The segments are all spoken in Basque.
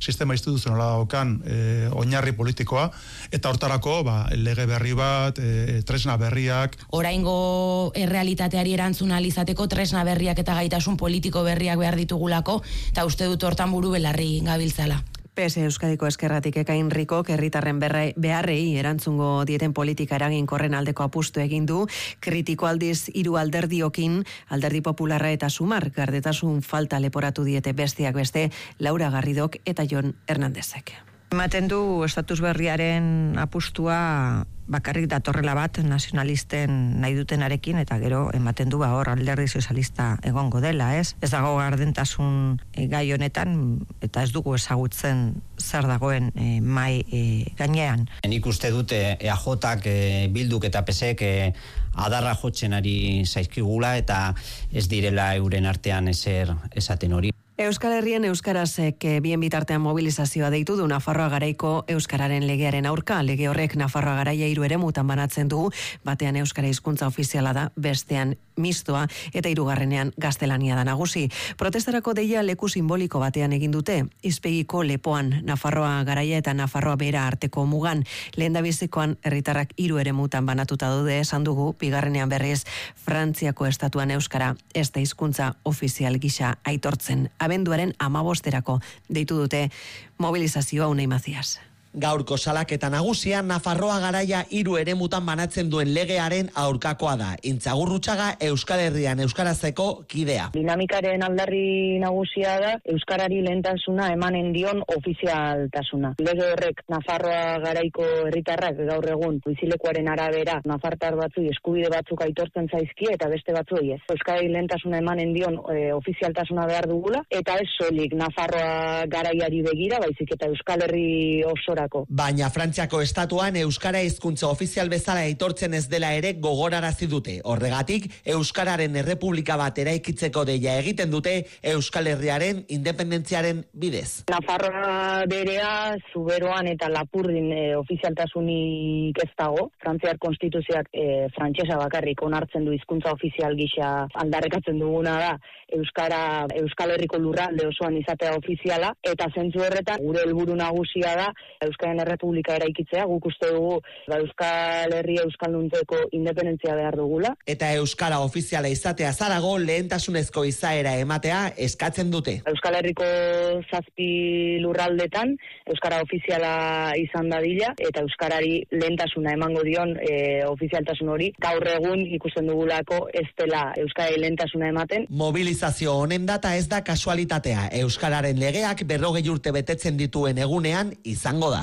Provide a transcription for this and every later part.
sistema instituzionala daukan oinarri politikoa, eta hortarako lege berri bat, tresna berriak. Oraingo errealitateari erantzun ahal izateko tresna berriak eta gaitasun politiko berriak behar ditugulako, eta uste dut hortan buru belarri gabiltzala. PS Euskadiko Eskerratik Ekain Rikok herritarren beharrei erantzungo dieten politika eraginkorren aldeko apustu egin du, kritiko aldiz 3 alderdiokin, Alderdi Popularra eta Sumar, gardetasun falta leporatu diete besteak beste, Laura Garridok eta Jon Hernandezek. Ematen du estatus berriaren apustua bakarrik datorrela bat nazionalisten nahi dutenarekin, eta gero ematen du hor Alderdi Sozialista egongo dela, ez? Ez dago gardentasun gai honetan, eta ez dugu ezagutzen zer dagoen mai gainean. Nik uste dute EAJak, Bilduk eta PSek adarra jotzen ari zaizkigula, eta ez direla euren artean ezer esaten hori. Euskal Herrian euskarazek bien bitartean mobilizazioa deitu du Nafarroa Garaiko euskararen legearen aurka. Lege horrek Nafarroa Garaia 3 eremutan banatzen du, batean euskara hizkuntza ofiziala da, bestean mistoa eta 3. gaztelania da nagusi. Protestarako deia leku simboliko batean egin dute, Izpegiko lepoan, Nafarroa Garaia eta Nafarroa Behera arteko mugan. Lehendabizikoan herritarrak 3 eremutan banatuta daude, esan dugu, bigarrenean berriz Frantziako estatuan euskara ez da hizkuntza ofizial gisa aitortzen. Abenduaren 15erako deitu dute mobilizazioa Unai Mazias. Gaurko salaketa nagusia Nafarroa Garaia 3 eremutan banatzen duen legearen aurkakoa da. Intzagurrutxaga Euskal Herrian euskarazeko kidea. Dinamikaren aldarri nagusia da euskarari lehentasuna emanen dion ofizialtasuna. Lege horrek Nafarroa Garaiko herritarrak gaur egun bizilekuaren arabera nafartar batzui eskubide batzuk aitortzen zaizkie eta beste batzuei ez. Euskarari lehentasuna emanen dion ofizialtasuna behar dugula, eta ez soilik Nafarroa Garaiari begira, baizik eta Euskal Herri osora. Baina Frantziako estatuan euskara hizkuntza ofizial bezala aitortzen ez dela ere gogorarazi dute. Horregatik, euskararen errepublika bat eraikitzeko deia egiten dute Euskal Herriaren independentziaren bidez. Nafarroa Berea, Zuberoan eta Lapurdin ofizialtasunik ez dago. Frantziar konstituzioak frantsesa bakarrik onartzen du hizkuntza ofizial gisa. Aldarrekatzen duguna da Euskal Herriko lurralde osoan izatea ofiziala, eta zentzu horretan gure helburu nagusia da Euskaren Errepublika eraikitzea. Guk uste dugu Euskal Herria euskalduntzeko independentzia behar dugula. Eta euskara ofiziala izatea zarago lehentasunezko izaera ematea eskatzen dute. Euskal Herriko 7 lurraldetan euskara ofiziala izan dadila, eta euskarari lehentasuna emango dion ofizialtasun hori. Gaur egun ikusten dugulako ez dela euskarari lehentasuna ematen. Mobilizazio honen data ez da kasualitatea. Euskararen legeak 40 urte betetzen dituen egunean izango da.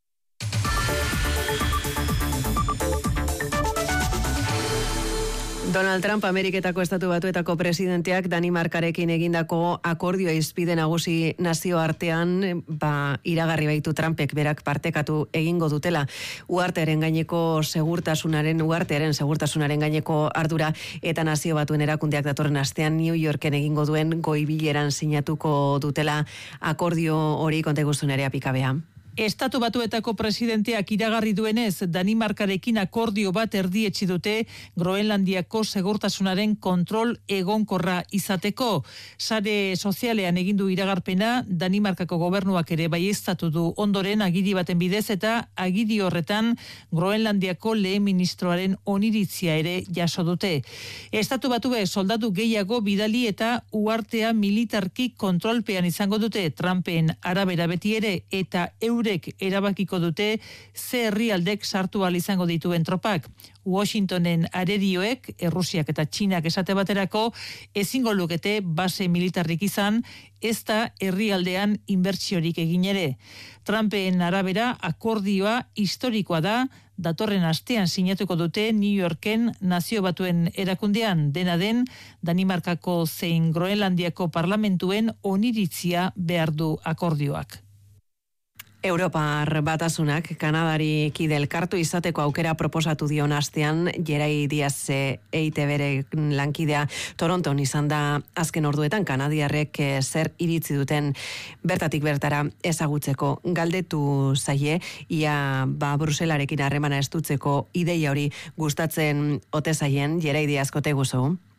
Donald Trump, Ameriketako Estatu Batuetako presidenteak Danimarkarekin egindako akordioa izpide nagusi nazioartean iragarri baitu Trumpek berak partekatu egingo dutela uhartearen segurtasunaren gaineko ardura, eta Nazio Batuen erakundeak datorren astean New Yorken egingo duen goi-bileran sinatuko dutela akordio hori. Konta igustu Nerea Pikabea. Estatu Batuetako presidenteak iragarri duenez, Danimarkarekin akordio bat erdietsi dute Groenlandiako segurtasunaren kontrol egonkorra izateko. Sare sozialean egindu iragarpena, Danimarkako gobernuak ere baieztatu du ondoren agiri baten bidez, eta agiri horretan Groenlandiako lehen ministroaren oniritzia ere jaso dute. Estatu Batue soldatu gehiago bidali eta uhartea militarki kontrolpean izango dute, Trumpen arabera beti ere, eta eurek erabakiko dute ze herrialdek sartu ahal izango dituen tropak. Washingtonen arerioek, Errusiak eta Txinak esate baterako, ezingo lukete base militarrik izan, ez da herrialdean inbertsiorik egin ere. Trumpen arabera akordioa historikoa da, datorren astean sinatuko dute New Yorken Nazio Batuen erakundean, dena den Danimarkako zein Groenlandiako parlamentuen oniritzia behar du akordioak. Europar Batasunak Kanadari kide elkartu izateko aukera proposatu dion astean, Gerai Diaz EITB lankidea Toronton izan da azken orduetan kanadiarrek zer iritzi duten bertatik bertara ezagutzeko. Galdetu zaie, ia Bruselarekin harremana estutzeko ideia hori gustatzen ote zaien Gerai Diaz kote guzu.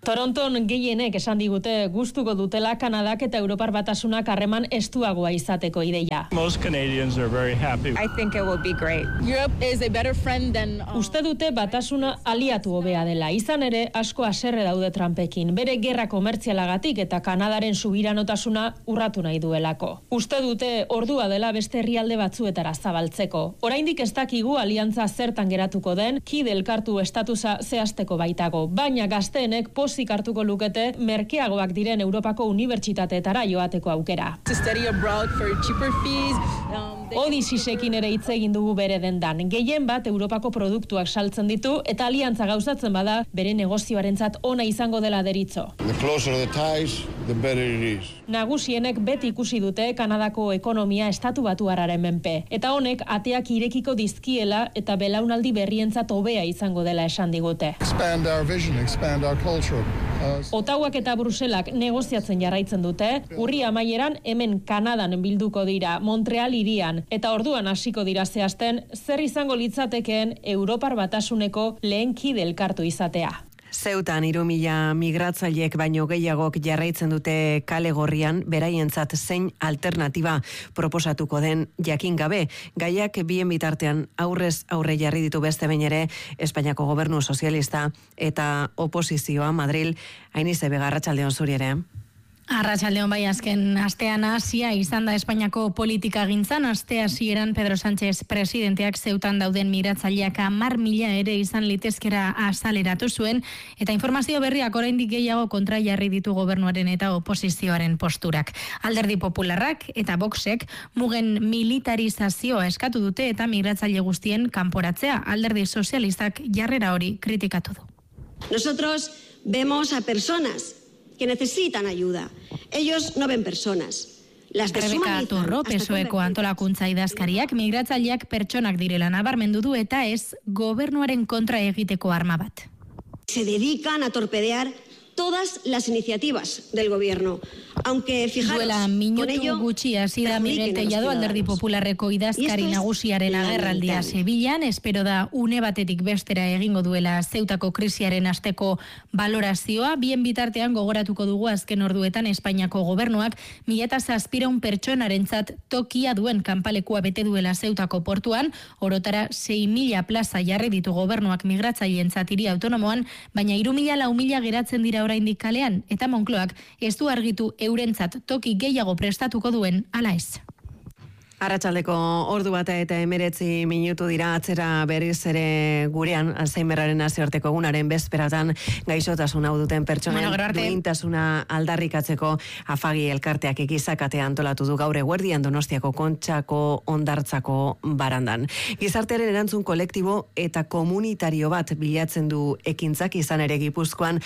Toronton gehienek esan digute gustuko dutela Kanadak eta Europar Batasunak harreman estuagoa izateko ideia. Most Canadians are very happy. I think it will be great. Europe is a better friend than Uste dute batasuna aliatu hobea dela. Izan ere asko haserre daude Trumpekin. Bere gerra komertzialagatik eta Kanadaren subiranotasuna urratu nahi duelako. Uste dute ordua dela beste herrialde batzuetara zabaltzeko. Oraindik ez dakigu aliantza zertan geratuko den, kide elkartu estatusa zehazteko baitago, baina gazteenek pozik hartuko lukete merkeagoak diren Europako unibertsitateetara joateko aukera. to study abroad for cheaper fees. Odisisekin ere hitz egin dugu bere dendan. Gehien bat Europako produktuak saltzen ditu eta aliantza gauzatzen bada bere negozioarentzat ona izango dela deritzo. The closer the ties, the better it is. Nagusienek beti ikusi dute Kanadako ekonomia estatu batuarraren menpe. Eta honek ateak irekiko dizkiela eta belaunaldi berrientzat hobea izango dela esan digute. Expand our vision, expand our culture. Otauak eta Bruselak negoziatzen jarraitzen dute, urri amaieran hemen Kanadan bilduko dira, Montreal hirian, eta orduan hasiko dira zehazten zer izango litzatekeen Europar Batasuneko lehen kide elkartu izatea. Zeutan 3.000 migratzaileek baino gehiagok jarraitzen dute kale gorrian beraientzat zein alternatiba proposatuko den jakin gabe. Gaiak bien bitartean aurrez aurre jarri ditu beste behin ere Espainiako gobernu sozialista eta oposizioa Madril. Ainize Bega, arratsaldeon zuri ere. Arratsaldeon bai, azken astean hasia izan da Espainiako politika gintzan. Aste hasieran Pedro Sánchez presidenteak Zeutan dauden migratzaileak 10.000 ere izan litezkera azaleratu zuen, eta informazio berriak oraindik gehiago kontra jarri ditu gobernuaren eta oposizioaren posturak. Alderdi Popularrak eta Voxek mugen militarizazioa eskatu dute eta migratzaile guztien kanporatzea. Alderdi Sozialistak jarrera hori kritikatu du. Nosotros vemos a personas que necesitan ayuda. Ellos no ven personas. Rebeka Turro, PSOEko antolakuntza idazkariak migratzaileak pertsonak direla nabarmendu du eta ez gobernuaren kontra egiteko arma bat. Se dedican a torpedear todas las iniciativas del gobierno. Aunque fijaros, duela minutu gutxi hasi da Miguel Tellado Alderdi Popularreko idazkari nagusiaren agerraldia Sevillan, espero da une batetik bestera egingo duela Zeutako krisiaren asteko balorazioa. Bien bitartean gogoratuko dugu azken orduetan Espainiako gobernuak 1.700 pertsonarentzat tokia duen kanpalekua bete duela Zeutako portuan, orotara 6.000 plaza jarri ditu gobernuak migratzaileentzat hiri autonomoan, baina 3.000-4.000 geratzen dira oraindik kalean, eta Moncloak ez du argitu eurentzat toki gehiago prestatuko duen ala ez. Arratsaldeko ordu bata eta 19 minutu dira, atzera berriz ere gurean Alzheimerraren nazioarteko egunaren bezperatan gaixotasun hau duten pertsonen duintasuna aldarrikatzeko Afagi elkarteak ekizakatea antolatu du gaur eguerdian Donostiako Kontxako hondartzako barandan. Gizartearen erantzun kolektibo eta komunitario bat bilatzen du ekintzak, izan ere Gipuzkoan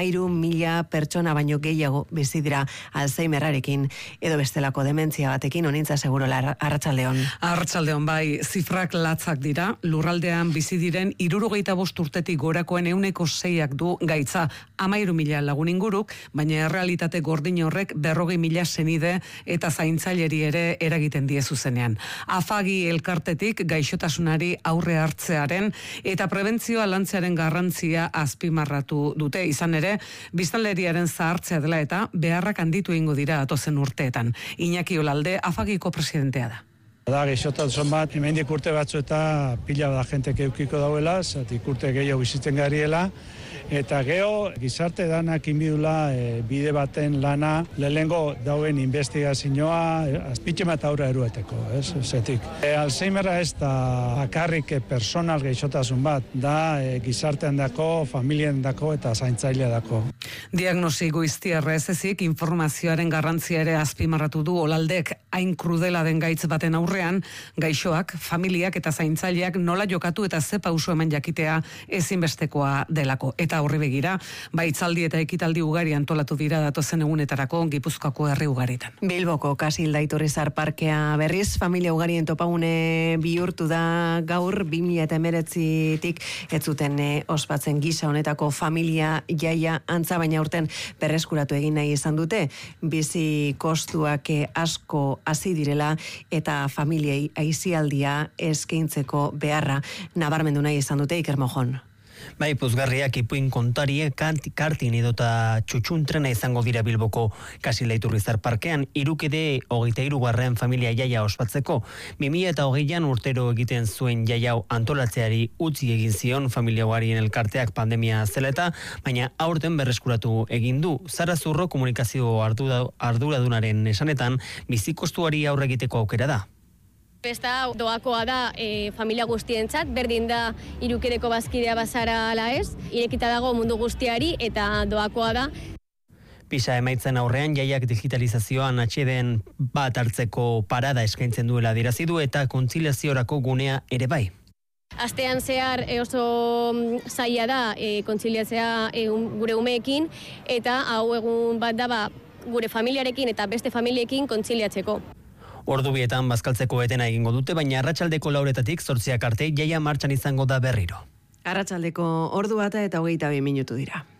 13.000 pertsona baino gehiago bizi dira Alzheimerrarekin edo bestelako dementzia batekin. Onintza segurola. Arratsaldeon. Arratsaldeon bai, zifrak latzak dira. Lurraldean bizi diren 75 urtetik gorakoen 6% du gaitza, 13.000 lagun inguruk, baina errealitate gordin horrek 40.000 senide eta zaintzaileri ere eragiten die zuzenean. Afagi elkartetik gaixotasunari aurre hartzearen eta prebentzioa lantzearen garrantzia azpimarratu dute, izan ere biztanleriaren zahartzea dela eta beharrak handitu egingo dira datozen urteetan. Iñaki Olalde, Afagiko presidentea da. Da, gaixotasun bat, hemendik urte batzu eta pila da jentek eukiko dauela, zatik urte gehiago bizitzen gariela, eta geho gizarte danak inbidula bide baten lana lehengo dauen investigazioa azpitxe bat aurra erueteko, ez? Zetik. Alzheimerra ez da bakarrik personal gaixotasun bat, da gizartean dako, familien dako eta zaintzailea dako. Diagnosi goiztiarra ez ezik, informazioaren garrantzia ere azpimarratu du Olaldek, hain krudela den gaitz baten aurrean, gaixoak, familiak eta zaintzaileak nola jokatu eta ze pauso eman jakitea ezinbestekoa delako. Eta horri begira, baitzaldi eta ekitaldi ugari antolatu dira datozen egunetarako Gipuzkoako herri ugaritan. Bilboko Kasilda Iturrizar parkea berriz, familia ugarien topagune bihurtu da gaur 2019tik ez zuten ospatzen gisa honetako familia jaia antza, baina urten berreskuratu egin nahi izan dute, bizi kostuak asko hasi direla eta familiei aisialdia eskaintzeko beharra nabarmendu nahi izan dute. Iker Mojon. Bai, pozgarriak ipuin kontarie kartin edota txutxuntrena izango dira Bilboko Kasila Iturrizar parkean, 23. familia jaia ospatzeko. 2020an urtero egiten zuen jaiau antolatzeari utzi egin zion familia ugarien elkarteak pandemia zela eta, baina aurten berreskuratu egin du. Zara Zurro komunikazio arduradunaren esanetan, bizikostuari aurre egiteko aukera da. Festa doakoa da familia guztientzat, berdin da Irukideko bazkidea bazara ala ez, irekita dago mundu guztiari eta doakoa da. Pisa emaitzen aurrean jaiak digitalizazioan atxeden bat hartzeko parada eskaintzen duela adierazi du eta kontziliaziorako gunea ere bai. Astean zehar oso zaila da kontziliatzea gure umeekin eta hau egun bat da gure familiarekin eta beste familiekin kontziliatzeko. Ordubietan bazkaltzeko etena egingo dute, baina arratsaldeko 4:00 8:00 arte jaia martxan izango da berriro. Arratsaldeko ordu bata eta 22 minutu dira.